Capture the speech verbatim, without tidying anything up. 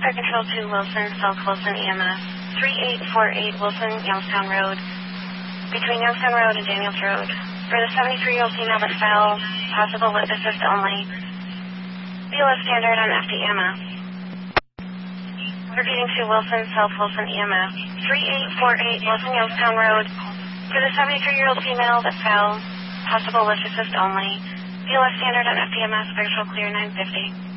Fire Control two Wilson, South Wilson E M S. three eight four eight Wilson, Youngstown Road. Between Youngstown Road and Daniels Road. For the seventy-three-year-old female that fell, possible lip assist only. B L S standard on F D E M S. Repeating to Wilson, South Wilson E M S. three eight four eight Wilson, Youngstown Road. For the seventy-three-year-old female that fell, possible lip assist only. B L S standard on F D E M S, Fire Control clear nine fifty.